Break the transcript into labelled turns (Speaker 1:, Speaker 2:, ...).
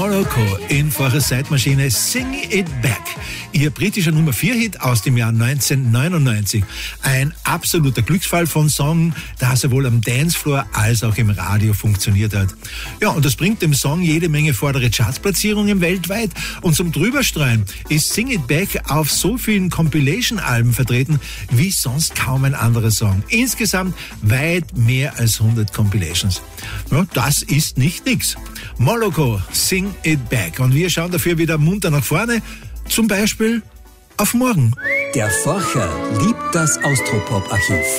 Speaker 1: Moloko in Vorher Zeitmaschine Sing It Back. Ihr britischer Nummer 4-Hit aus dem Jahr 1999. Ein absoluter Glücksfall von Song, da er sowohl am Dancefloor als auch im Radio funktioniert hat. Ja, und das bringt dem Song jede Menge vordere Chartsplatzierungen weltweit. Und zum Drüberstreuen ist Sing It Back auf so vielen Compilation-Alben vertreten wie sonst kaum ein anderer Song. Insgesamt weit mehr als 100 Compilations. Ja, das ist nicht nix. Moloko, Sing It Back. Und wir schauen dafür wieder munter nach vorne, zum Beispiel auf morgen.
Speaker 2: Der Forscher liebt das Austropop-Archiv.